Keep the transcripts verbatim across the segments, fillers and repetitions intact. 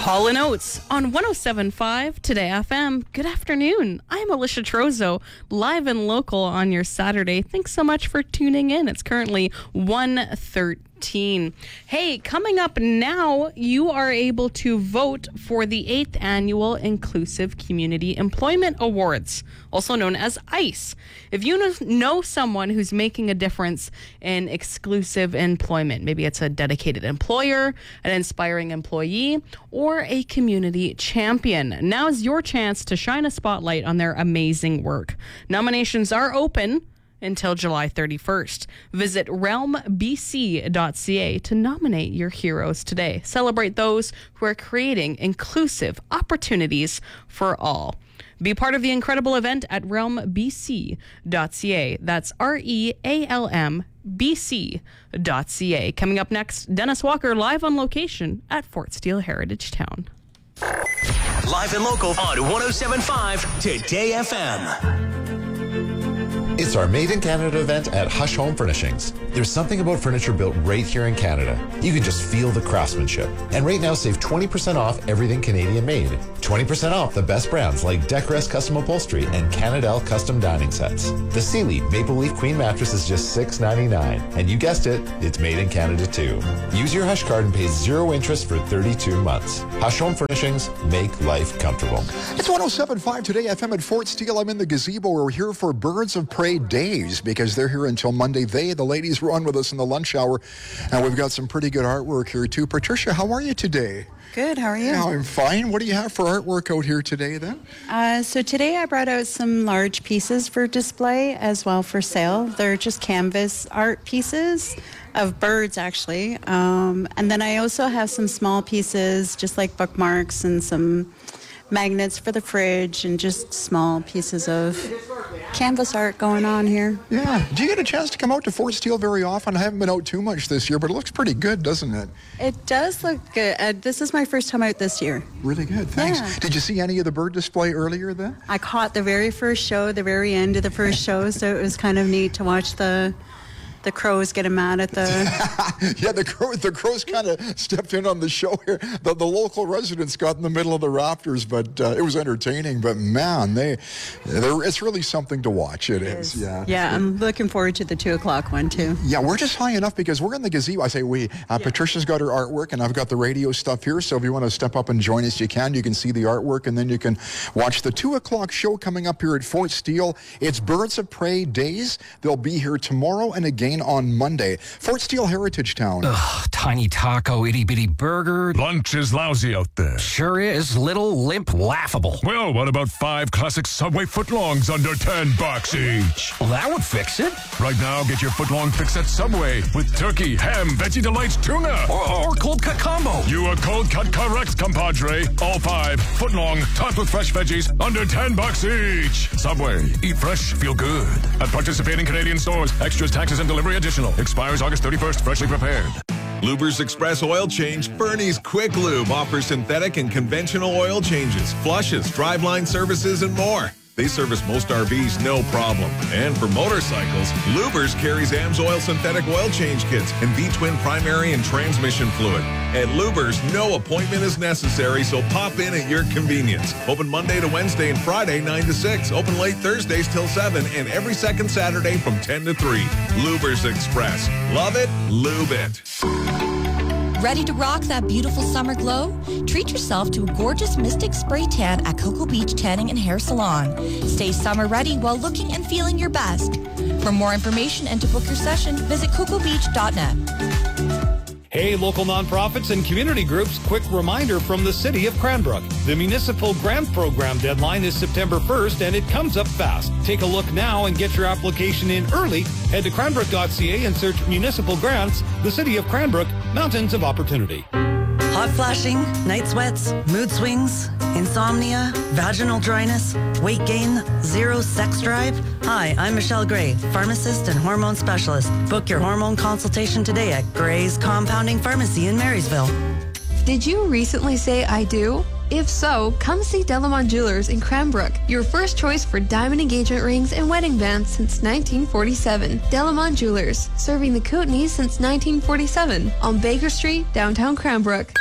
Hall and Oates on one oh seven point five Today F M. Good afternoon. I'm Alicia Trozo, live and local on your Saturday. Thanks so much for tuning in. It's currently one thirteen. Hey, coming up now, you are able to vote for the eighth Annual Inclusive Community Employment Awards, also known as ICE. If you know someone who's making a difference in exclusive employment, maybe it's a dedicated employer, an inspiring employee, or a community champion, now is your chance to shine a spotlight on their amazing work. Nominations are open until July thirty-first. Visit realm b c dot c a to nominate your heroes today. Celebrate those who are creating inclusive opportunities for all. Be part of the incredible event at realm b c dot c a. That's R E A L M B C dot C A. Coming up next, Dennis Walker live on location at Fort Steele Heritage Town. Live and local on one oh seven point five Today F M. It's our Made in Canada event at Hush Home Furnishings. There's something about furniture built right here in Canada. You can just feel the craftsmanship. And right now, save twenty percent off everything Canadian made. twenty percent off the best brands like Decrest Custom Upholstery and Canadel Custom Dining Sets. The Sealy Maple Leaf Queen Mattress is just six ninety-nine. And you guessed it, it's made in Canada too. Use your Hush card and pay zero interest for thirty-two months. Hush Home Furnishings, make life comfortable. It's one oh seven point five Today F M at Fort Steele. I'm in the gazebo. We're here for Birds of Prey Days because they're here until Monday. They, the ladies, were on with us in the lunch hour, and we've got some pretty good artwork here too. Patricia, how are you today? Good, how are you? Yeah, I'm fine. What do you have for artwork out here today then? Uh, so today I brought out some large pieces for display as well for sale. They're just canvas art pieces of birds actually. Um, and then I also have some small pieces just like bookmarks and some magnets for the fridge and just small pieces of canvas art going on here. Yeah. Do you get a chance to come out to Fort Steele very often? I haven't been out too much this year, but it looks pretty good, doesn't it? It does look good. Uh, this is my first time out this year. Really good. Thanks. Yeah. Did you see any of the bird display earlier then? I caught the very first show, the very end of the first show, so it was kind of neat to watch the the crows getting mad at the... yeah, the crow, the crows kind of stepped in on the show here. The, the local residents got in the middle of the rafters, but uh, it was entertaining. But man, they, it's really something to watch. It, it is. is. Yeah. Yeah, I'm looking forward to the two o'clock one too. Yeah, we're just high enough because we're in the gazebo. I say we. Uh, yeah. Patricia's got her artwork, and I've got the radio stuff here. So if you want to step up and join us, you can. You can see the artwork, and then you can watch the two o'clock show coming up here at Fort Steele. It's Birds of Prey Days. They'll be here tomorrow and again on Monday. Fort Steele Heritage Town. Ugh, tiny taco, itty-bitty burger. Lunch is lousy out there. Sure is. Little, limp, laughable. Well, what about five classic Subway footlongs under ten bucks each? Well, that would fix it. Right now, get your footlong fix at Subway with turkey, ham, Veggie Delights, tuna. Or, or cold cut combo. You are cold cut correct, compadre. All five, footlong, topped with fresh veggies, under ten bucks each. Subway. Eat fresh, feel good. At participating Canadian stores. Extras, taxes, and delivery additional. Expires August thirty-first. Freshly prepared. Lubers Express Oil Change. Bernie's Quick Lube offers synthetic and conventional oil changes, flushes, driveline services, and more. They service most R Vs, no problem. And for motorcycles, Lubers carries AMSOIL synthetic oil change kits and V-twin primary and transmission fluid. At Lubers, no appointment is necessary, so pop in at your convenience. Open Monday to Wednesday and Friday, nine to six. Open late Thursdays till seven, and every second Saturday from ten to three. Lubers Express. Love it, lube it. Ready to rock that beautiful summer glow? Treat yourself to a gorgeous Mystic Spray Tan at Cocoa Beach Tanning and Hair Salon. Stay summer ready while looking and feeling your best. For more information and to book your session, visit cocoa beach dot net. Hey, local nonprofits and community groups, quick reminder from the City of Cranbrook. The Municipal Grant Program deadline is September first, and it comes up fast. Take a look now and get your application in early. Head to cranbrook dot c a and search Municipal Grants, the City of Cranbrook, Mountains of Opportunity. Hot flashing, night sweats, mood swings, insomnia, vaginal dryness, weight gain, zero sex drive? Hi, I'm Michelle Gray, pharmacist and hormone specialist. Book your hormone consultation today at Gray's Compounding Pharmacy in Marysville. Did you recently say I do? If so, come see Delamont Jewelers in Cranbrook, your first choice for diamond engagement rings and wedding bands since nineteen forty-seven. Delamont Jewelers, serving the Kootenays since nineteen forty-seven on Baker Street, downtown Cranbrook.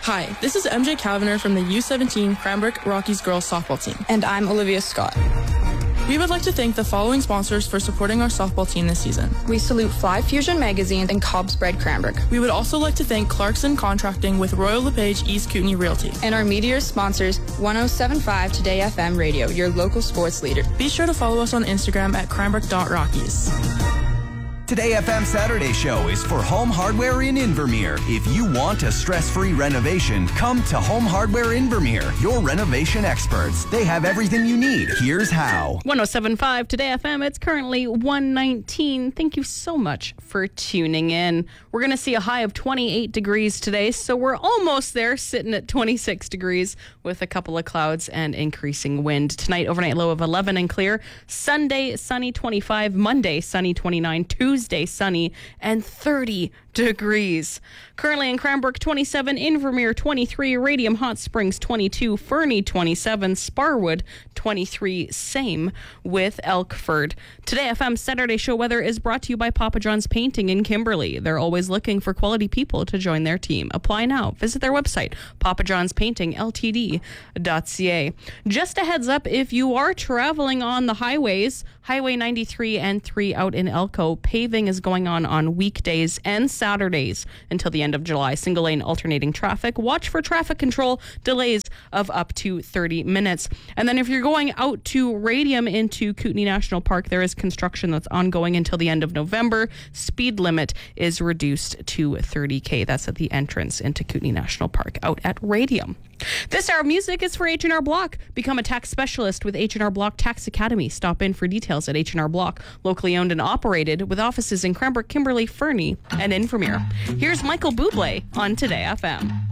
Hi, this is M J Kavanagh from the U seventeen Cranbrook Rockies girls softball team. And I'm Olivia Scott. We would like to thank the following sponsors for supporting our softball team this season. We salute Fly Fusion Magazine and Cobb's Bread Cranbrook. We would also like to thank Clarkson Contracting with Royal LePage East Kootenay Realty. And our meteor sponsors, one oh seven point five Today F M Radio, your local sports leader. Be sure to follow us on Instagram at cranbrook dot rockies. Today F M Saturday Show is for Home Hardware in Invermere. If you want a stress-free renovation, come to Home Hardware Invermere, your renovation experts. They have everything you need. Here's how. one oh seven point five Today F M. It's currently one nineteen. Thank you so much for tuning in. We're going to see a high of twenty-eight degrees today, so we're almost there, sitting at twenty-six degrees with a couple of clouds and increasing wind. Tonight, overnight low of eleven and clear. Sunday, sunny twenty-five. Monday, sunny twenty-nine. Tuesday, Tuesday, sunny and thirty degrees. Currently in Cranbrook, twenty-seven, Invermere, twenty-three, Radium Hot Springs, twenty-two, Fernie, twenty-seven, Sparwood, twenty-three, same with Elkford. Today F M Saturday Show weather is brought to you by Papa John's Painting in Kimberley. They're always looking for quality people to join their team. Apply now. Visit their website, papa johns painting l t d dot c a. Just a heads up, if you are traveling on the highways, Highway ninety-three and three out in Elko, paving is going on on weekdays and Saturdays until the end of July. Single lane alternating traffic. Watch for traffic control delays of up to thirty minutes. And then if you're going out to Radium into Kootenay National Park, there is construction that's ongoing until the end of November. Speed limit is reduced to thirty k. That's at the entrance into Kootenay National Park out at Radium. This hour of music is for H and R Block. Become a tax specialist with H and R Block Tax Academy. Stop in for details at H and R Block. Locally owned and operated with offices in Cranbrook, Kimberley, Fernie, and Invermere. Here's Michael Bublé on Today F M.